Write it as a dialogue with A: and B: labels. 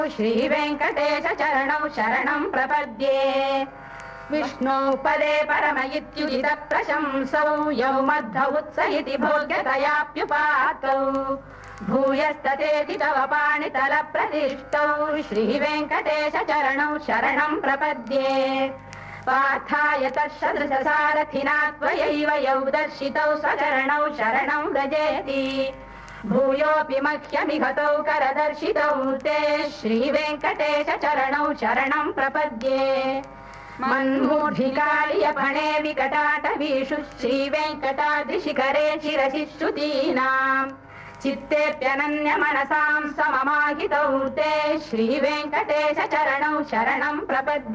A: श्रीवेङ्कटेश चरणौ शरणं प्रपद्ये। विष्णो पदे परम इत्युदित प्रशंसौ यौ मद्धौ उत्स इति भोग्यतयाप्युपातौ भूयस्ततेति तव पाणितल प्रतिष्ठौ श्रीवेङ्कटेश चरणौ शरणं प्रपद्ये। पार्थाय तत्सदृशसारथिना त्वयैव यौ दर्शितौ स्वचरणौ शरणं व्रजेति भूयोऽपि मह्यमिहतौ करदर्शितौ ते श्रीवेङ्कटेश चरणौ शरणं प्रपद्ये। मन्मूर्धिकार्यपणे विकटाटवीषु श्रीवेङ्कटाद्रिशिखरे शिरसि श्रुतीनाम् चित्तेऽप्यनन्यमनसां सममाहितौ ते श्रीवेङ्कटेश चरणौ शरणं प्रपद्ये।